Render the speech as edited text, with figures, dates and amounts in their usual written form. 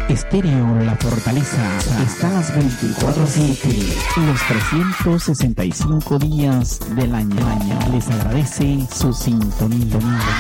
Estéreo La Fortaleza. Estás 24/7, los 365 días del año. Les agradece su sintonía.